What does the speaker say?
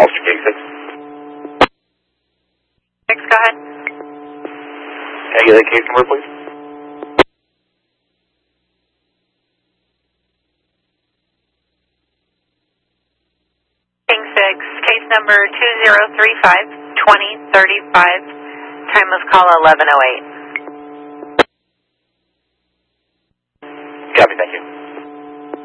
Ulster King 6. 6, go ahead. Can I get that case number, please? King 6, case number 2035-2035. Time was call 11:08. Copy, thank you.